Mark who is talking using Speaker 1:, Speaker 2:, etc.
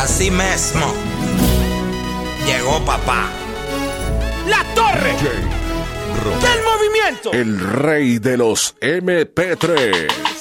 Speaker 1: Así mismo. Llegó papá.
Speaker 2: La torre del movimiento.
Speaker 3: El rey de los MP3.